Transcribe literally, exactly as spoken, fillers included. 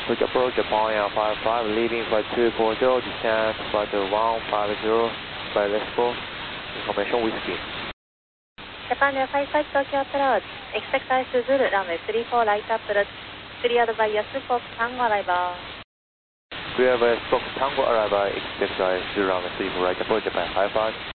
Roger Pro, Japan Air five five, leaving flight two four zero, descent flight one five zero, flight left four, information whiskey. Japan Air five five Tokyo approach, expect ice to Zulu, runway three four right approach, cleared by Yasu Fox Tango arrival. Cleared by Fox Tango arrival, expect ice to runway three four right approach, Japan five five.